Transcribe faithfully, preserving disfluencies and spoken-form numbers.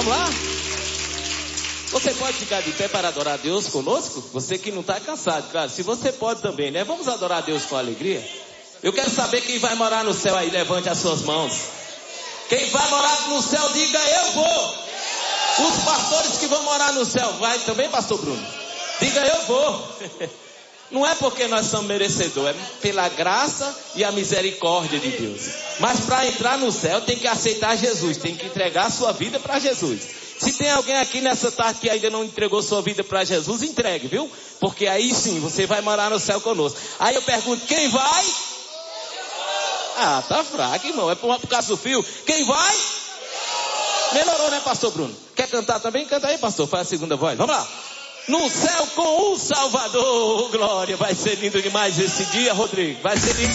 Vamos lá? Você pode ficar de pé para adorar a Deus conosco? Você que não está cansado, claro. Se você pode também, né? Vamos adorar a Deus com alegria? Eu quero saber quem vai morar no céu aí. Levante as suas mãos. Quem vai morar no céu, diga eu vou. Os pastores que vão morar no céu, vai também, pastor Bruno? Diga eu vou. Não é porque nós somos merecedores, é pela graça e a misericórdia de Deus. Mas para entrar no céu tem que aceitar Jesus, tem que entregar a sua vida para Jesus. Se tem alguém aqui nessa tarde que ainda não entregou sua vida para Jesus, entregue, viu? Porque aí sim você vai morar no céu conosco. Aí eu pergunto, quem vai? Ah, tá fraco, irmão. É por, por causa do fio. Quem vai? Melhorou, né, pastor Bruno? Quer cantar também? Canta aí, pastor. Faz a segunda voz. Vamos lá. No céu com o Salvador. Glória. Vai ser lindo demais esse dia, Rodrigo. Vai ser lindo.